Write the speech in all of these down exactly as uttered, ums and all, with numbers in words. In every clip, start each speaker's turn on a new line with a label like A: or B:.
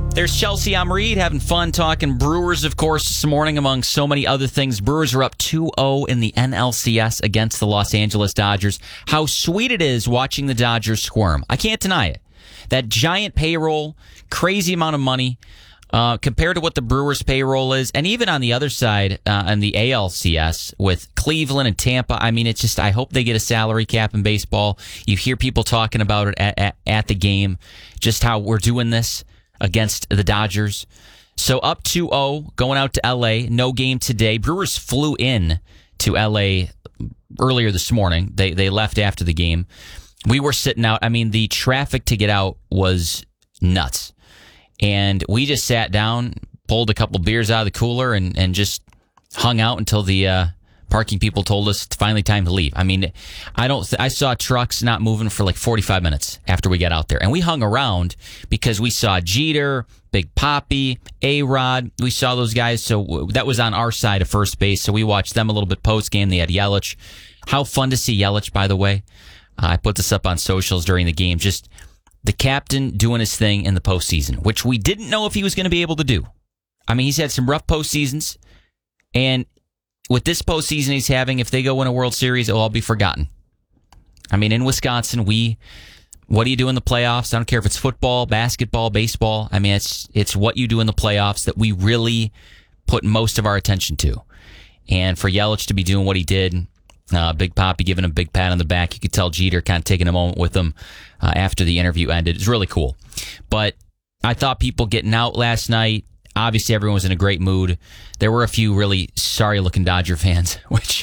A: There's Chelsea. I'm Reed, having fun talking Brewers, of course, this morning, among so many other things. Brewers are up two oh in the N L C S against the Los Angeles Dodgers. How sweet it is watching the Dodgers squirm. I can't deny it. That giant payroll, crazy amount of money, uh, compared to what the Brewers' payroll is. And even on the other side, uh, on the A L C S, with Cleveland and Tampa, I mean, it's just, I hope they get a salary cap in baseball. You hear people talking about it at, at, at the game, just how we're doing this against the Dodgers. So up two oh, going out to L A. No game today. Brewers flew in to L A earlier this morning. They they left after the game. We were sitting out. I mean, the traffic to get out was nuts. And we just sat down, pulled a couple beers out of the cooler, and, and just hung out until the uh, parking people told us it's finally time to leave. I mean, I don't. Th- I saw trucks not moving for like forty-five minutes after we got out there. And we hung around because we saw Jeter, Big Papi, A-Rod. We saw those guys. So w- that was on our side of first base. So we watched them a little bit post-game. They had Yelich. How fun to see Yelich, by the way. Uh, I put this up on socials during the game. Just the captain doing his thing in the postseason, which we didn't know if he was going to be able to do. I mean, he's had some rough postseasons. And with this postseason he's having, if they go win a World Series, it'll all be forgotten. I mean, in Wisconsin, we, what do you do in the playoffs? I don't care if it's football, basketball, baseball. I mean, it's it's what you do in the playoffs that we really put most of our attention to. And for Yelich to be doing what he did, uh, Big Papi giving him a big pat on the back, you could tell Jeter kind of taking a moment with him uh, after the interview ended. It's really cool. But I thought people getting out last night, obviously, everyone was in a great mood. There were a few really sorry-looking Dodger fans, which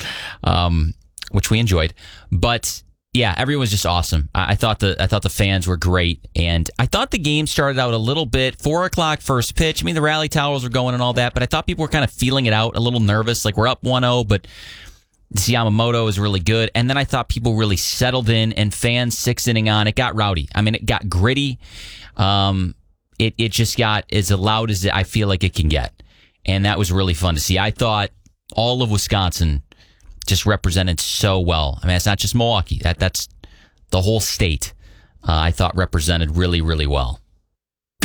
A: um, which we enjoyed. But yeah, everyone was just awesome. I, I thought the I thought the fans were great, and I thought the game started out a little bit four o'clock first pitch. I mean, the rally towels were going and all that, but I thought people were kind of feeling it out, a little nervous, like we're up one oh, but Yamamoto is really good. And then I thought people really settled in, and fans six inning on, it got rowdy. I mean, it got gritty. Um, It it just got as loud as I feel like it can get. And that was really fun to see. I thought all of Wisconsin just represented so well. I mean, it's not just Milwaukee. That That's the whole state, uh, I thought represented really, really well.